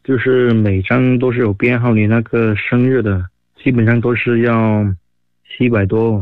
就是每张都是有编号你那个生日的，基本上都是要700多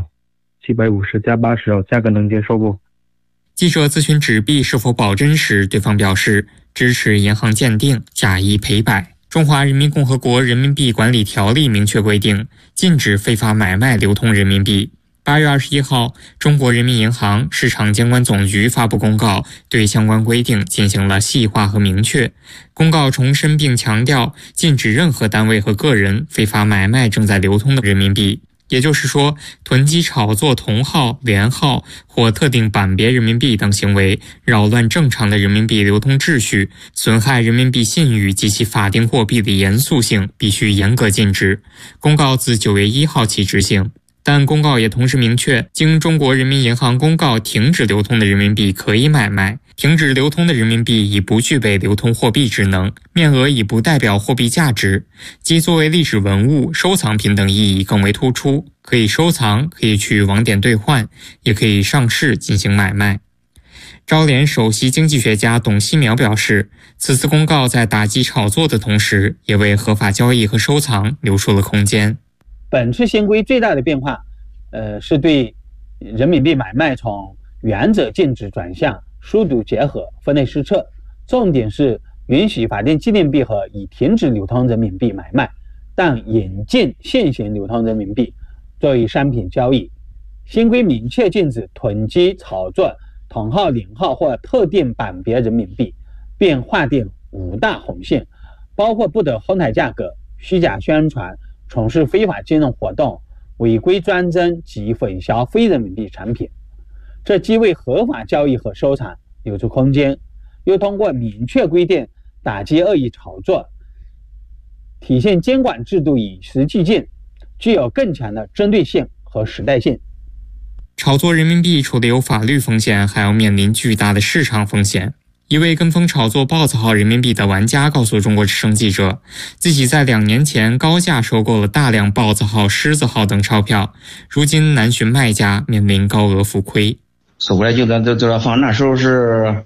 ，750加80，价格能接受不？ 记者咨询纸币是否保真时，对方表示支持银行鉴定，假一赔百。中华人民共和国人民币管理条例明确规定，禁止非法买卖流通人民币。8月21号，中国人民银行市场监管总局发布公告，对相关规定进行了细化和明确。公告重申并强调，禁止任何单位和个人非法买卖正在流通的人民币。也就是说，囤积炒作同号、连号或特定版别人民币等行为，扰乱正常的人民币流通秩序，损害人民币信誉及其法定货币的严肃性，必须严格禁止。公告自9月1号起执行。但公告也同时明确，经中国人民银行公告停止流通的人民币可以买卖，停止流通的人民币已不具备流通货币职能，面额已不代表货币价值，即作为历史文物、收藏品等意义更为突出，可以收藏，可以去网点兑换，也可以上市进行买卖。招联首席经济学家董希苗表示，此次公告在打击炒作的同时，也为合法交易和收藏留出了空间。 本次新规最大的变化，是对人民币买卖从原则禁止转向疏堵结合、分类施策，重点是允许法定纪念币和已停止流通人民币买卖，但引进现行流通人民币作为商品交易。新规明确禁止囤积炒作同号、连号或特定版别人民币，并划定5大红线，包括不得哄抬价格、虚假宣传、从事非法金融活动、违规专增及混淆非人民币产品。这既为合法交易和收藏留出空间，又通过明确规定打击恶意炒作，体现监管制度与时俱进，具有更强的针对性和时代性。 炒作人民币除了有法律风险，还要面临巨大的市场风险。一位跟风炒作豹子号人民币的玩家告诉中国之声记者，自己在2年前高价收购了大量豹子号、狮子号等钞票，如今难寻卖家，面临高额浮亏。 收过来就在放，那时候是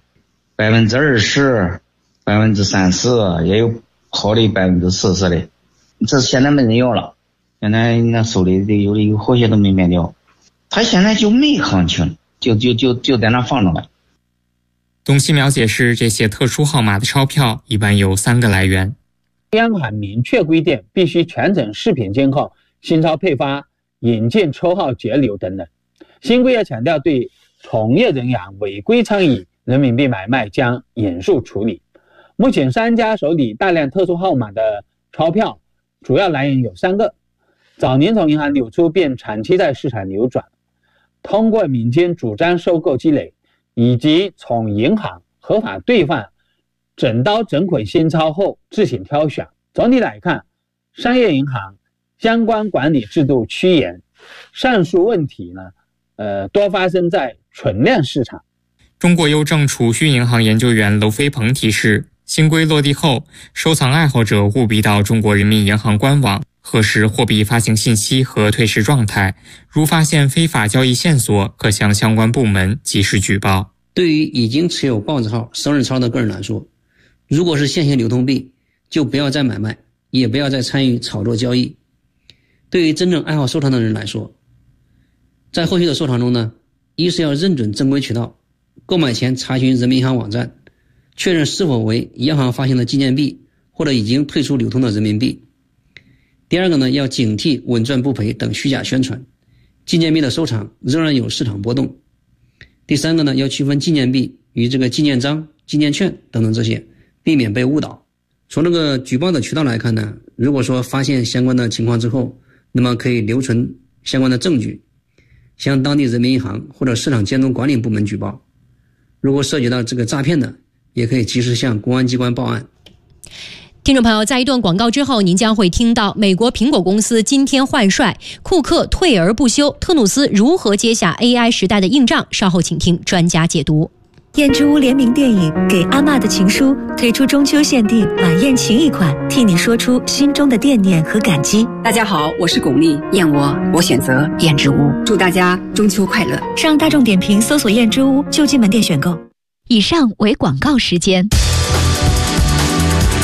20%、30%，也有好的40%的，这现在没人要了，现在那收的有的好些都没卖掉，他现在就没行情，就在那放着了。 董希苗解释，这些特殊号码的钞票一般有3个来源。 央行明确规定必须全程视频监控新钞配发、引进抽号截流等等。新规也强调，对从业人员违规参与人民币买卖将严肃处理。目前商家手里大量特殊号码的钞票主要来源有3个：早年从银行流出并长期在市场流转，通过民间主张收购积累，以及从银行合法兑换整刀整捆新钞后自行挑选。总体来看，商业银行相关管理制度趋严，上述问题呢，多发生在存量市场。 中国邮政储蓄银行研究员娄飞鹏提示，新规落地后，收藏爱好者务必到中国人民银行官网核实货币发行信息和退市状态，如发现非法交易线索，可向相关部门及时举报。 对于已经持有豹子号、生日钞的个人来说，如果是现行流通币，就不要再买卖，也不要再参与炒作交易。对于真正爱好收藏的人来说，在后续的收藏中呢，一是要认准正规渠道，购买前查询人民银行网站，确认是否为央行发行的纪念币或者已经退出流通的人民币。第二个呢，要警惕稳赚不赔等虚假宣传，纪念币的收藏仍然有市场波动。第三个呢，要区分纪念币与这个纪念章、纪念券等等这些，避免被误导。从这个举报的渠道来看呢，如果说发现相关的情况之后，那么可以留存相关的证据，向当地人民银行或者市场监督管理部门举报。如果涉及到这个诈骗的，也可以及时向公安机关报案。 听众朋友，在一段广告之后，您将会听到美国苹果公司今天换帅，库克退而不休，特努斯如何接下 AI 时代的硬仗？稍后请听专家解读。 燕之屋联名电影《给阿嬷的情书》推出中秋限定晚宴情谊款，替你说出心中的惦念和感激。 大家好，我是巩俐，燕窝我选择燕之屋，祝大家中秋快乐。 上大众点评搜索燕之屋就近门店选购。 以上为广告时间。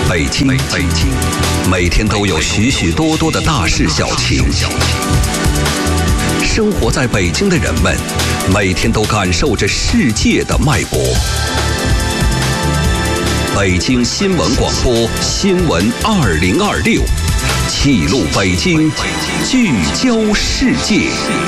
北京，每天都有许许多多的大事小情。生活在北京的人们，每天都感受着世界的脉搏。北京新闻广播新闻2026，记录北京，聚焦世界。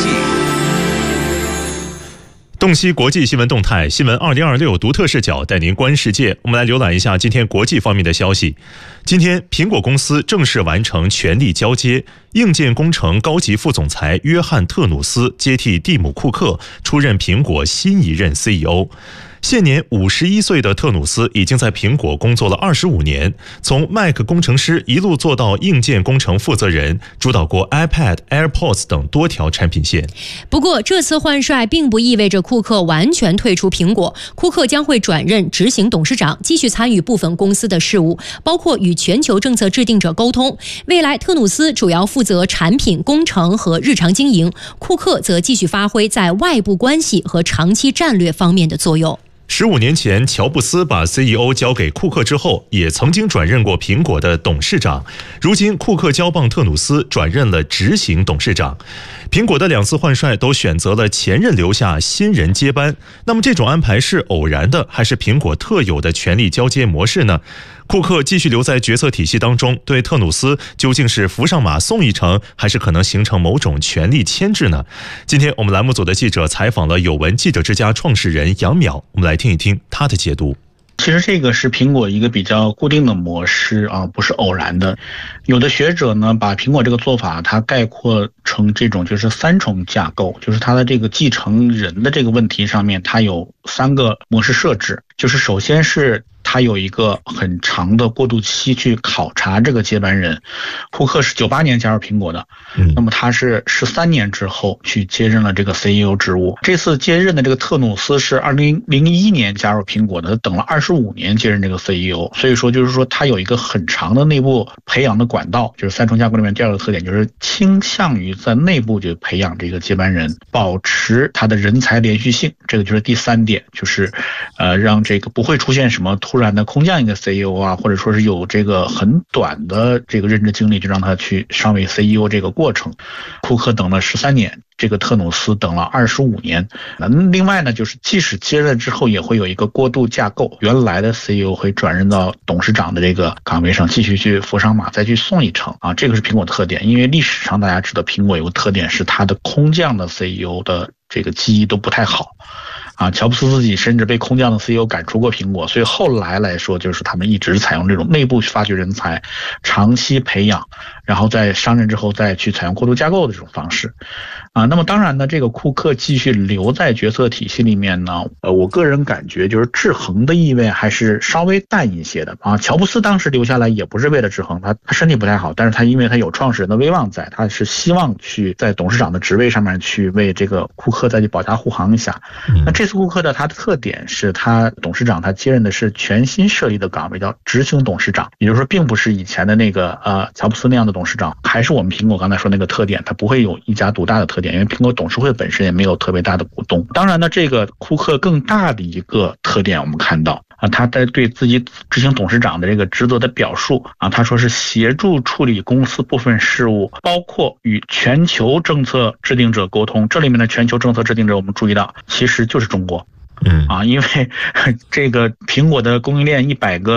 洞悉国际新闻动态，新闻2026独特视角带您观世界。我们来浏览一下今天国际方面的消息。今天，苹果公司正式完成权力交接，硬件工程高级副总裁约翰·特努斯接替蒂姆·库克出任苹果新一任 CEO。现年51岁的特努斯已经在苹果工作了25年，从 Mac 工程师一路做到硬件工程负责人，主导过 iPad、AirPods 等多条产品线。 不过，这次换帅并不意味着库克完全退出苹果，库克将会转任执行董事长，继续参与部分公司的事务，包括与全球政策制定者沟通。未来，特努斯主要负责产品工程和日常经营，库克则继续发挥在外部关系和长期战略方面的作用。 15年前，乔布斯把 CEO 交给库克之后，也曾经转任过苹果的董事长。如今，库克交棒特努斯转任了执行董事长。苹果的2次换帅都选择了前任留下，新人接班。那么，这种安排是偶然的，还是苹果特有的权力交接模式呢？库克继续留在决策体系当中，对特努斯究竟是扶上马送一程，还是可能形成某种权力牵制呢？今天我们栏目组的记者采访了有闻记者之家创始人杨淼，我们来听一听他的解读。 其实这个是苹果一个比较固定的模式啊，不是偶然的。有的学者呢，把苹果这个做法它概括成这种就是3重架构，就是它的这个继承人的这个问题上面，它有3个模式设置。就是首先是它有一个很长的过渡期去考察这个接班人。库克是98年加入苹果的，那么他是13年之后去接任了这个 CEO 职务。这次接任的这个特努斯是2001年加入苹果的，他等了25年接任这个 CEO， 所以说就是说他有一个很长的内部培养的管道。就是3重架构里面第2个特点，就是倾向于在内部就培养这个接班人，保持他的人才连续性。这个就是第3点，就是让这个不会出现什么突然的空降一个 CEO 啊，或者说是有这个很短的这个任职经历就让他去上位 CEO 这个过程。库克等了13年，这个特努斯等了25年。另外呢，就是即使接任之后也会有一个过渡架构，原来的 CEO 会转任到董事长的这个岗位上，继续去扶上马，再去送一程啊。这个是苹果特点。因为历史上大家知道苹果有个特点是它的空降的 CEO 的这个记忆都不太好啊，乔布斯自己甚至被空降的 CEO 赶出过苹果，所以后来来说，就是他们一直采用这种内部发掘人才，长期培养，然后在上任之后再去采用过渡架构的这种方式啊。那么当然呢，这个库克继续留在决策体系里面呢，我个人感觉就是制衡的意味还是稍微淡一些的啊。乔布斯当时留下来也不是为了制衡，他身体不太好，但是他因为他有创始人的威望在，他是希望去在董事长的职位上面去为这个库克再去保驾护航一下。那这次库克的他的特点是他董事长他接任的是全新设立的岗位，叫执行董事长，也就是说并不是以前的那个乔布斯那样的董事长，还是我们苹果刚才说那个特点，他不会有一家独大的特点，因为苹果董事会本身也没有特别大的股东。当然呢，这个库克更大的一个特点我们看到他在对自己执行董事长的这个职责的表述他说是协助处理公司部分事务，包括与全球政策制定者沟通。这里面的全球政策制定者我们注意到其实就是中国。因为这个苹果的供应链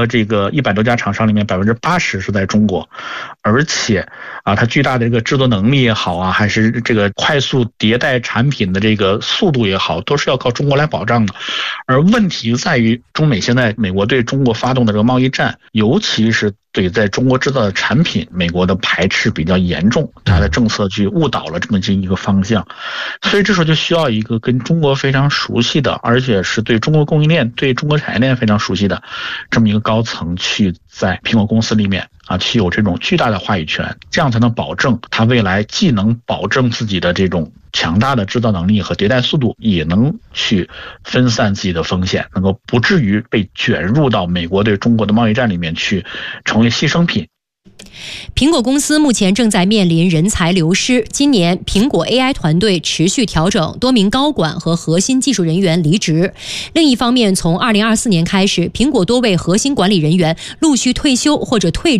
100多家厂商里面80%是在中国，而且它巨大的这个制作能力也好还是这个快速迭代产品的这个速度也好，都是要靠中国来保障的。而问题在于中美现在美国对中国发动的这个贸易战，尤其是对在中国制造的产品，美国的排斥比较严重，它的政策去误导了这么一个方向。所以这时候就需要一个跟中国非常熟悉的，而且是对中国供应链、对中国产业链非常熟悉的这么一个高层去在苹果公司里面去有这种巨大的话语权，这样才能保证它未来既能保证自己的这种强大的制造能力和迭代速度，也能去分散自己的风险，能够不至于被卷入到美国对中国的贸易战里面去成为牺牲品。 苹果公司目前正在面临人才流失，今年苹果 AI 团队持续调整，多名高管和核心技术人员离职。另一方面，从2024年开始，苹果多位核心管理人员陆续退休或者退